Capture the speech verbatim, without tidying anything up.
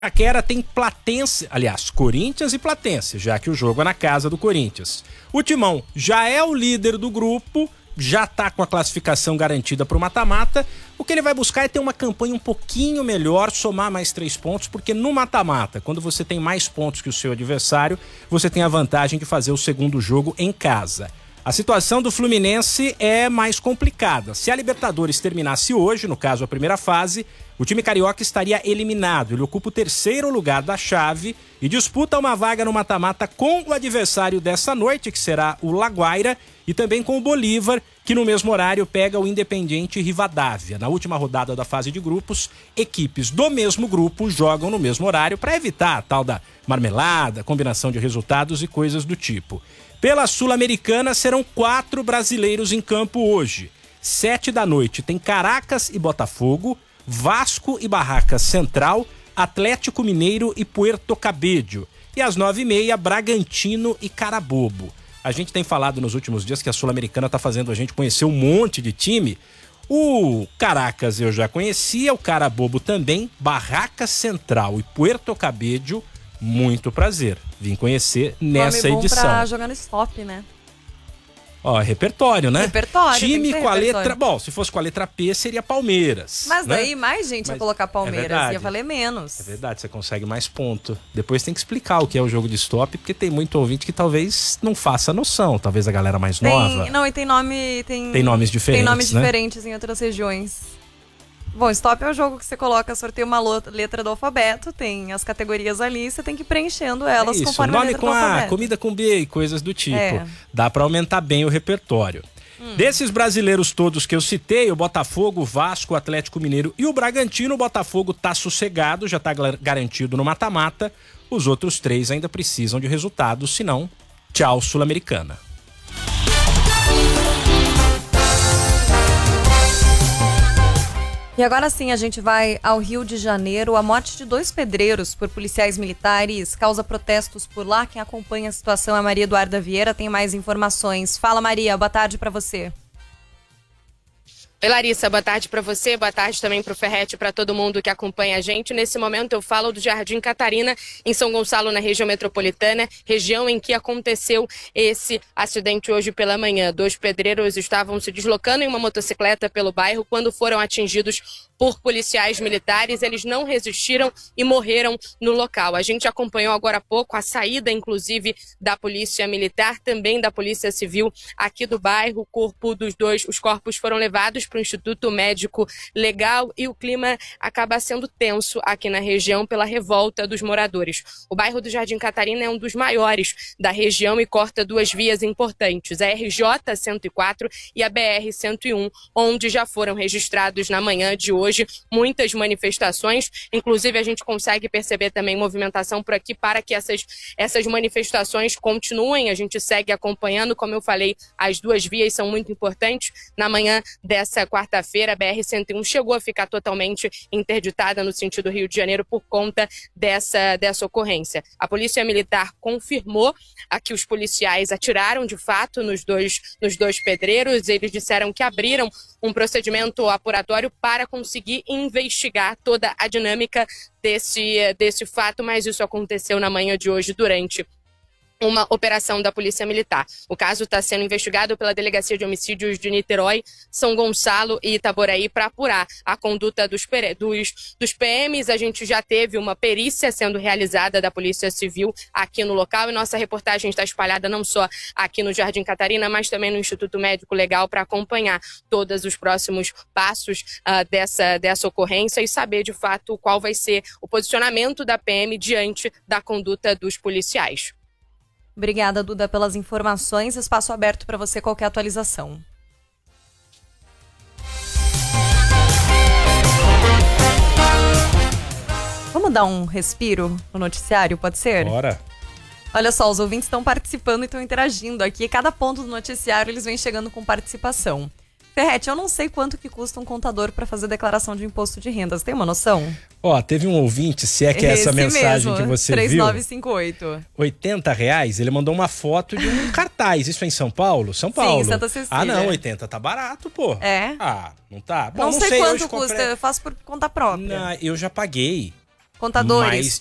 Itaquera tem Platense, aliás, Corinthians e Platense, já que o jogo é na casa do Corinthians. O Timão já é o líder do grupo, já tá com a classificação garantida pro mata-mata. O que ele vai buscar é ter uma campanha um pouquinho melhor, somar mais três pontos, porque no mata-mata, quando você tem mais pontos que o seu adversário, você tem a vantagem de fazer o segundo jogo em casa. A situação do Fluminense é mais complicada. Se a Libertadores terminasse hoje, no caso a primeira fase, o time carioca estaria eliminado. Ele ocupa o terceiro lugar da chave e disputa uma vaga no mata-mata com o adversário dessa noite, que será o La Guaira, e também com o Bolívar, que no mesmo horário pega o Independiente Rivadavia. Na última rodada da fase de grupos, equipes do mesmo grupo jogam no mesmo horário para evitar a tal da marmelada, combinação de resultados e coisas do tipo. Pela Sul-Americana serão quatro brasileiros em campo hoje. Sete da noite tem Caracas e Botafogo, Vasco e Barracas Central, Atlético Mineiro e Puerto Cabello. E às nove e meia, Bragantino e Carabobo. A gente tem falado nos últimos dias que a Sul-Americana está fazendo a gente conhecer um monte de time. O Caracas eu já conhecia, o Carabobo também, Barracas Central e Puerto Cabello, muito prazer. Vim conhecer nessa Nome bom edição. Pra jogar no stop, né? Ó, repertório, né? Repertório. Time com a repertório. letra... Bom, se fosse com a letra P, seria Palmeiras. Mas né? daí mais gente Mas ia colocar Palmeiras, é ia valer menos. É verdade, você consegue mais ponto. Depois tem que explicar o que é o jogo de stop, porque tem muito ouvinte que talvez não faça noção. Talvez a galera mais Tem, nova. não, e tem nome... Tem, Tem nomes diferentes, Tem nomes né? diferentes em outras regiões. Bom, stop é o jogo que você coloca, sorteia uma letra do alfabeto, tem as categorias ali, você tem que ir preenchendo elas É isso, conforme nome a letra com do A, alfabeto. comida com B e coisas do tipo. É. Dá pra aumentar bem o repertório. Hum. Desses brasileiros todos que eu citei, o Botafogo, o Vasco, o Atlético Mineiro e o Bragantino, o Botafogo tá sossegado, já tá garantido no mata-mata. Os outros três ainda precisam de resultados, senão, tchau Sul-Americana. E agora sim a gente vai ao Rio de Janeiro. A morte de dois pedreiros por policiais militares causa protestos por lá. Quem acompanha a situação é a Maria Eduarda Vieira, tem mais informações. Fala, Maria, boa tarde para você. Oi, Larissa, boa tarde para você, boa tarde também para o Ferretti, para todo mundo que acompanha a gente. Nesse momento eu falo do Jardim Catarina, em São Gonçalo, na região metropolitana, região em que aconteceu esse acidente hoje pela manhã. Dois pedreiros estavam se deslocando em uma motocicleta pelo bairro quando foram atingidos por policiais militares. Eles não resistiram e morreram no local. A gente acompanhou agora há pouco a saída, inclusive, da polícia militar, também da polícia civil aqui do bairro. O corpo dos dois, os corpos foram levados para o Instituto Médico Legal e o clima acaba sendo tenso aqui na região pela revolta dos moradores. O bairro do Jardim Catarina é um dos maiores da região e corta duas vias importantes, a R J cento e quatro e a B R cento e um, onde já foram registrados na manhã de hoje muitas manifestações. Inclusive a gente consegue perceber também movimentação por aqui para que essas, essas manifestações continuem. A gente segue acompanhando, como eu falei, as duas vias são muito importantes. Na manhã dessa quarta-feira, a B R cento e um chegou a ficar totalmente interditada no sentido Rio de Janeiro por conta dessa, dessa ocorrência. A Polícia Militar confirmou a que os policiais atiraram de fato nos dois, nos dois pedreiros. Eles disseram que abriram um procedimento apuratório para conseguir investigar toda a dinâmica desse, desse fato, mas isso aconteceu na manhã de hoje durante uma operação da Polícia Militar. O caso está sendo investigado pela Delegacia de Homicídios de Niterói, São Gonçalo e Itaboraí para apurar a conduta dos, dos, dos P Ms. A gente já teve uma perícia sendo realizada da Polícia Civil aqui no local e nossa reportagem está espalhada não só aqui no Jardim Catarina, mas também no Instituto Médico Legal para acompanhar todos os próximos passos uh, dessa, dessa ocorrência e saber de fato qual vai ser o posicionamento da P M diante da conduta dos policiais. Obrigada, Duda, pelas informações. Espaço aberto para você, qualquer atualização. Vamos dar um respiro no noticiário, pode ser? Bora. Olha só, os ouvintes estão participando e estão interagindo aqui. Cada ponto do noticiário eles vêm chegando com participação. Ferretti, eu não sei quanto que custa um contador para fazer declaração de imposto de renda. Você tem uma noção? Ó, teve um ouvinte, se é que é essa Esse mensagem mesmo, que você três viu. nove cinco oito. oitenta reais, ele mandou uma foto de um cartaz. Isso é em São Paulo? São Paulo. Sim, Santa Cecília. Ah, não, oitenta tá barato, pô. É? Ah, não tá? Bom, Não, não sei, sei quanto hoje custa, comprei... eu faço por conta própria. Não, eu já paguei. Contadores. Mas